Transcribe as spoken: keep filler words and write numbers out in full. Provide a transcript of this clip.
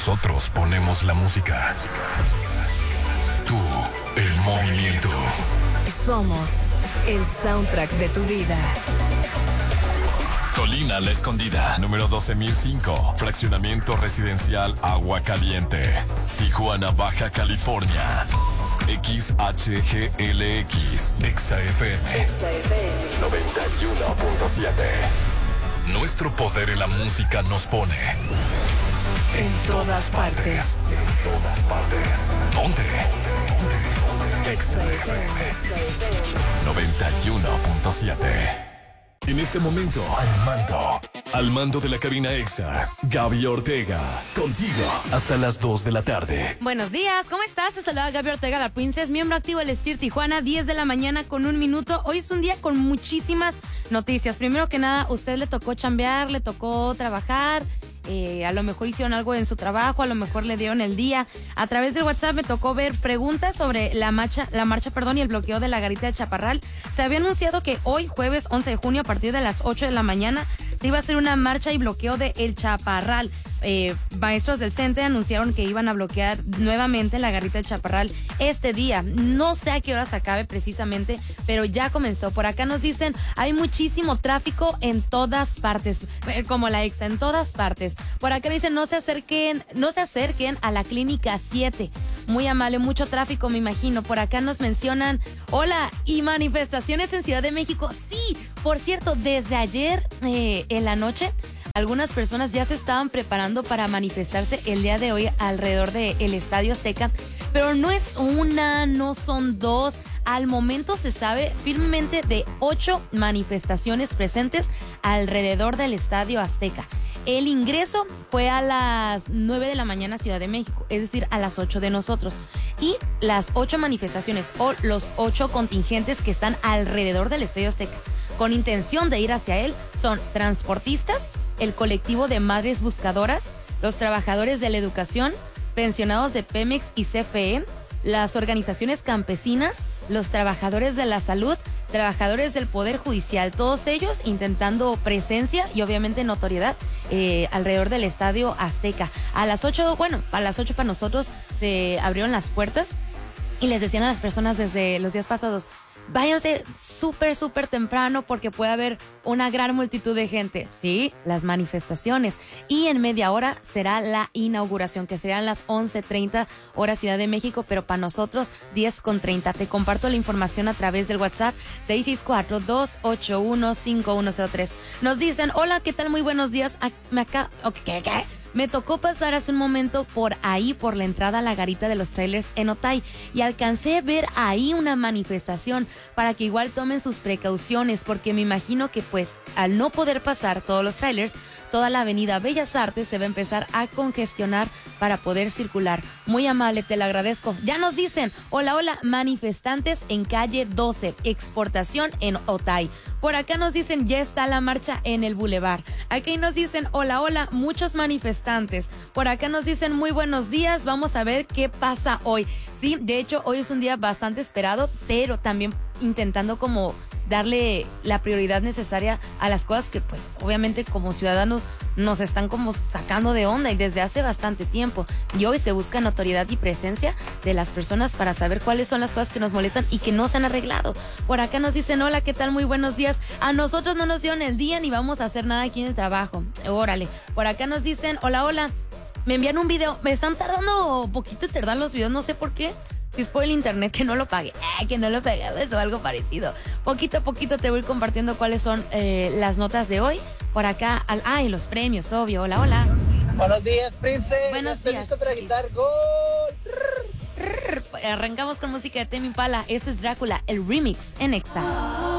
Nosotros ponemos la música. Tú, el movimiento. Somos el soundtrack de tu vida. Colina La Escondida, número doce mil cinco. Fraccionamiento residencial Agua Caliente. Tijuana, Baja California. X H G L X. Exa F M. noventa y uno punto siete. Nuestro poder en la música nos pone en todas partes. En todas partes. ¿Dónde? Exa F M noventa y uno punto siete. En este momento, al mando, al mando de la cabina Exa, Gaby Ortega, contigo hasta las dos de la tarde. Buenos días, ¿cómo estás? Te saluda Gaby Ortega, la Princess, miembro activo del S T I R Tijuana, diez de la mañana con un minuto. Hoy es un día con muchísimas noticias. Primero que nada, a usted le tocó chambear, le tocó trabajar. Eh, a lo mejor hicieron algo en su trabajo, a lo mejor le dieron el día. A través del WhatsApp me tocó ver preguntas sobre la marcha, la marcha, perdón, y el bloqueo de la garita de Chaparral. Se había anunciado que hoy, jueves once de junio, a partir de las ocho de la mañana, se iba a hacer una marcha y bloqueo de El Chaparral. Eh, maestros del CENTE anunciaron que iban a bloquear nuevamente la garita del Chaparral este día. No sé a qué horas acabe precisamente, pero ya comenzó. Por acá nos dicen, hay muchísimo tráfico en todas partes, eh, como la Exa, en todas partes. Por acá dicen, no se acerquen, no se acerquen a la clínica siete. Muy amable, mucho tráfico, me imagino. Por acá nos mencionan, hola, y manifestaciones en Ciudad de México. Sí, por cierto, desde ayer eh, en la noche, algunas personas ya se estaban preparando para manifestarse el día de hoy alrededor del Estadio Azteca, pero no es una, no son dos. Al momento se sabe firmemente de ocho manifestaciones presentes alrededor del Estadio Azteca. El ingreso fue a las nueve de la mañana Ciudad de México, es decir, a las ocho de nosotros. Y las ocho manifestaciones o los ocho contingentes que están alrededor del Estadio Azteca con intención de ir hacia él son transportistas, el colectivo de madres buscadoras, los trabajadores de la educación, pensionados de Pemex y C F E, las organizaciones campesinas, los trabajadores de la salud, trabajadores del Poder Judicial, todos ellos intentando presencia y obviamente notoriedad eh, alrededor del Estadio Azteca. A las ocho, bueno, a las ocho para nosotros se abrieron las puertas y les decían a las personas desde los días pasados, váyanse súper, súper temprano porque puede haber una gran multitud de gente. Sí, las manifestaciones. Y en media hora será la inauguración, que serán las once treinta hora Ciudad de México, pero para nosotros diez con treinta. Te comparto la información a través del WhatsApp seis seis cuatro, dos ocho uno, cinco uno cero tres. Nos dicen, hola, ¿qué tal? Muy buenos días. Me acá, ¿qué, qué? Me tocó pasar hace un momento por ahí, por la entrada a la garita de los trailers en Otay, y alcancé a ver ahí una manifestación para que igual tomen sus precauciones, porque me imagino que pues al no poder pasar todos los trailers, toda la avenida Bellas Artes se va a empezar a congestionar para poder circular. Muy amable, te lo agradezco. Ya nos dicen, hola, hola, manifestantes en calle doce, exportación en Otay. Por acá nos dicen, ya está la marcha en el bulevar. Aquí nos dicen, hola, hola, muchos manifestantes. Por acá nos dicen, muy buenos días, vamos a ver qué pasa hoy. Sí, de hecho, hoy es un día bastante esperado, pero también intentando como darle la prioridad necesaria a las cosas que pues obviamente como ciudadanos nos están como sacando de onda y desde hace bastante tiempo, y hoy se busca notoriedad y presencia de las personas para saber cuáles son las cosas que nos molestan y que no se han arreglado. Por acá nos dicen, hola, ¿qué tal? Muy buenos días. A nosotros no nos dieron el día ni vamos a hacer nada aquí en el trabajo. Órale. Por acá nos dicen, hola, hola, me envían un video, me están tardando un poquito en tardar los videos, no sé por qué. Si es por el internet, que no lo pague, eh, que no lo pague, o algo parecido. Poquito a poquito te voy compartiendo cuáles son eh, las notas de hoy. Por acá, al, ah, y los premios, obvio. Hola, hola. Buenos días, Princess. Buenos Estoy días. listo para gritar gol. Arrancamos con música de Tame Impala. Esto es Drácula, el remix en Exa.